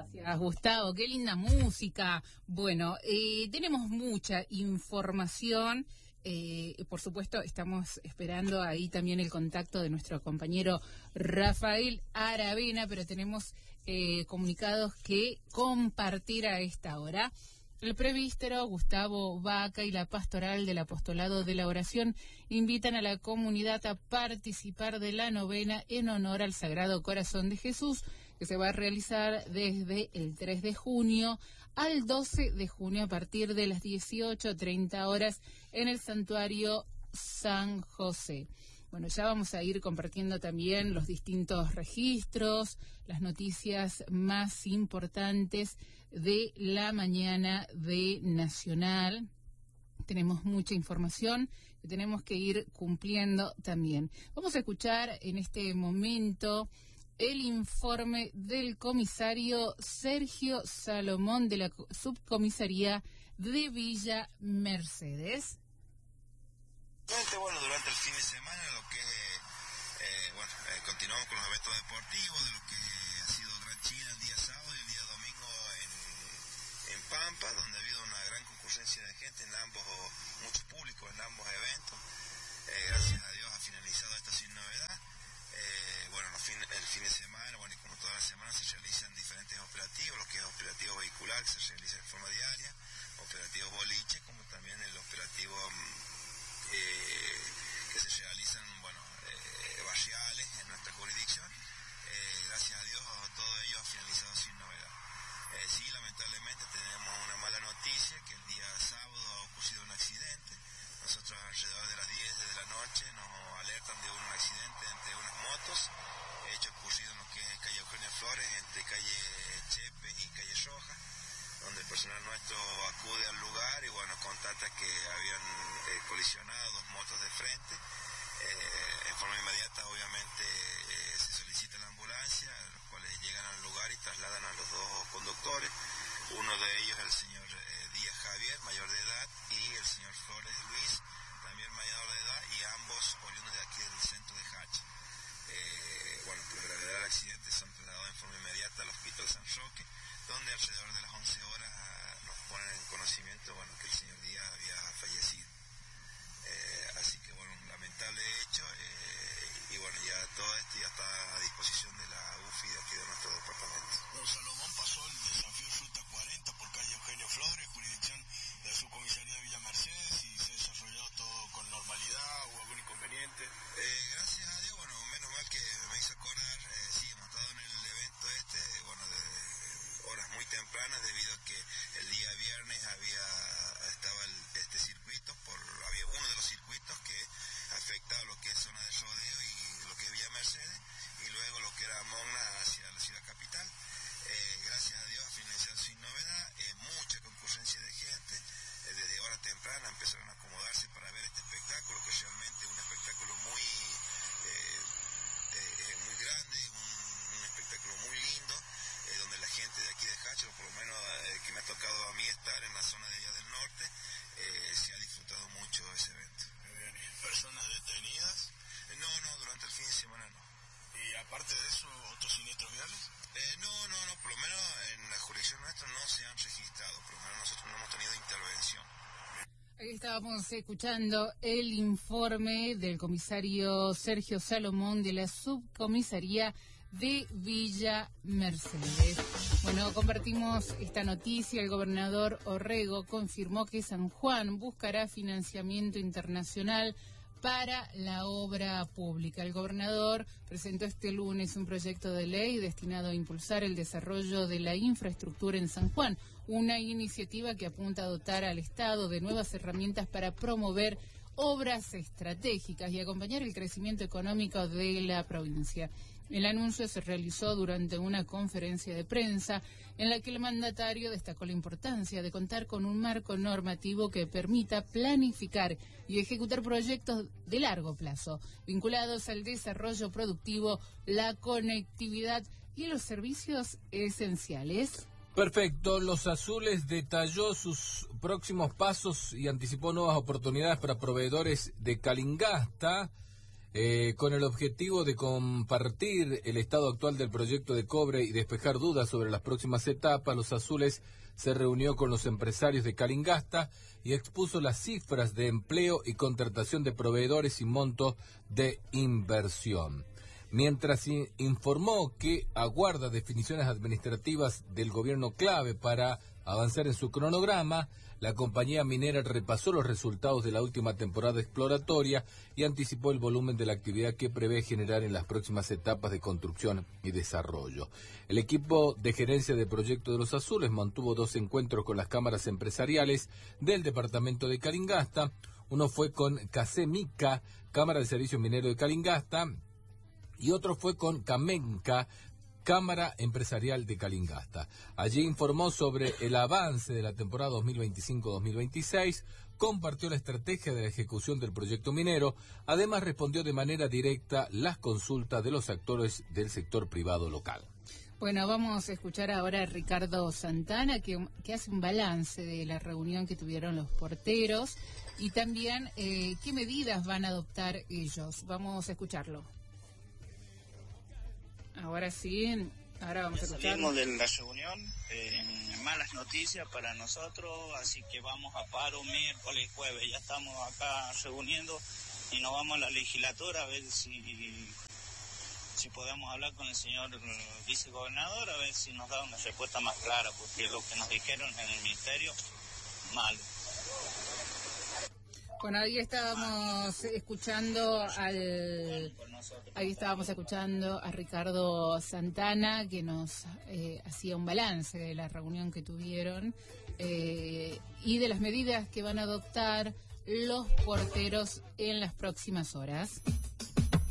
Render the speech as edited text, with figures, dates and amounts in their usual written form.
Gracias, Gustavo. Qué linda música. Bueno, tenemos mucha información. Por supuesto, estamos esperando ahí también el contacto de nuestro compañero Rafael Aravena, pero tenemos comunicados que compartir a esta hora. El presbítero Gustavo Vaca y la pastoral del apostolado de la oración invitan a la comunidad a participar de la novena en honor al Sagrado Corazón de Jesús, que se va a realizar desde el 3 de junio al 12 de junio a partir de las 18:30 horas en el Santuario San José. Bueno, ya vamos a ir compartiendo también los distintos registros, las noticias más importantes de la mañana de Nacional. Tenemos mucha información que tenemos que ir cumpliendo también. Vamos a escuchar en este momento el informe del comisario Sergio Salomón de la subcomisaría de Villa Mercedes. Bueno, durante el fin de semana lo que continuamos con los eventos deportivos de lo que ha sido Gran China el día sábado y el día domingo en Pampa, donde ha habido una gran concurrencia de gente en ambos, mucho público en ambos eventos. Gracias a Dios ha finalizado esto sin novedad. El fin de semana, y como todas las semanas se realizan diferentes operativos, lo que es operativo vehicular, que se realiza de forma diaria, operativos boliche, como también el operativo que se realizan, barriales en nuestra jurisdicción. Gracias a Dios todo ello ha finalizado sin novedad. Sí, lamentablemente tenemos una mala noticia, que el día sábado ha ocurrido un accidente. Nosotros alrededor de las 10 de la noche nos alertan de un accidente entre unas motos, hecho ocurrido en lo que es calle Eugenio Flores, entre calle Chepe y calle Roja, donde el personal nuestro acude al lugar y constata que habían colisionado dos motos de frente. En forma inmediata, obviamente, se solicita la ambulancia, los cuales llegan al lugar y trasladan a los dos conductores. Uno de ellos es el señor Díaz Javier, mayor de edad, y el señor Flores Luis, también mayor de edad, y ambos oriundos de aquí del centro de Hacha. Por la gravedad del accidente son trasladados en forma inmediata al Hospital San Roque, donde alrededor de las 11 horas nos ponen en conocimiento que el señor Díaz había fallecido. Así que lamentable hecho, ya todo esto ya está a disposición de la UFI de aquí de nuestro departamento. Salomón pasó el desafío Ruta 40 por calle Eugenio Flores, jurisdicción de la subcomisaría de Villa Mercedes, y se ha desarrollado todo con normalidad. ¿Hubo algún inconveniente? Gracias a Dios, menos mal que me hizo acordar, sí, hemos estado en el evento de horas muy tempranas, debido a que el día viernes estaba este circuito, había uno de los circuitos que afectaba lo que es zona de rodeo y lo que es Villa Mercedes, y luego lo que era Mogna hacia la ciudad capital. Gracias a Dios ha finalizado sin novedad, mucha concurrencia de gente, desde hora temprana empezaron a acomodarse para ver este espectáculo, que es realmente un espectáculo muy grande, un espectáculo muy lindo, donde la gente de aquí de Hacha, o por lo menos que me ha tocado a mí estar en la zona de allá del norte, se ha disfrutado mucho ese evento. ¿Personas detenidas? No, durante el fin de semana no. ¿Y aparte de eso, otros siniestros viales? No, por lo menos en la jurisdicción nuestra no se han registrado, por lo menos nosotros no hemos tenido intervención. Ahí estábamos escuchando el informe del comisario Sergio Salomón de la subcomisaría de Villa Mercedes. Bueno, compartimos esta noticia. El gobernador Orrego confirmó que San Juan buscará financiamiento internacional para la obra pública. El gobernador presentó este lunes un proyecto de ley destinado a impulsar el desarrollo de la infraestructura en San Juan, una iniciativa que apunta a dotar al Estado de nuevas herramientas para promover obras estratégicas y acompañar el crecimiento económico de la provincia. El anuncio se realizó durante una conferencia de prensa en la que el mandatario destacó la importancia de contar con un marco normativo que permita planificar y ejecutar proyectos de largo plazo, vinculados al desarrollo productivo, la conectividad y los servicios esenciales. Perfecto, Los Azules detalló sus próximos pasos y anticipó nuevas oportunidades para proveedores de Calingasta. Con el objetivo de compartir el estado actual del proyecto de cobre y despejar dudas sobre las próximas etapas, Los Azules se reunió con los empresarios de Calingasta y expuso las cifras de empleo y contratación de proveedores y montos de inversión. Mientras informó que aguarda definiciones administrativas del gobierno clave para avanzar en su cronograma, la compañía minera repasó los resultados de la última temporada exploratoria y anticipó el volumen de la actividad que prevé generar en las próximas etapas de construcción y desarrollo. El equipo de gerencia de proyecto de Los Azules mantuvo 2 encuentros con las cámaras empresariales del departamento de Calingasta. Uno fue con CASEMICA, Cámara de Servicio Minero de Calingasta, y otro fue con CAMENCA, Cámara Empresarial de Calingasta. Allí informó sobre el avance de la temporada 2025-2026, compartió la estrategia de la ejecución del proyecto minero, además respondió de manera directa las consultas de los actores del sector privado local. Bueno, vamos a escuchar ahora a Ricardo Santana, que hace un balance de la reunión que tuvieron los porteros y también qué medidas van a adoptar ellos. Vamos a escucharlo. Ahora sí, ahora vamos a escuchar. Salimos de la reunión, malas noticias para nosotros, así que vamos a paro miércoles, jueves, ya estamos acá reuniendo y nos vamos a la legislatura a ver si podemos hablar con el señor vicegobernador, a ver si nos da una respuesta más clara, porque lo que nos dijeron en el ministerio, malo. Bueno, ahí estábamos escuchando a Ricardo Santana, que nos hacía un balance de la reunión que tuvieron y de las medidas que van a adoptar los porteros en las próximas horas.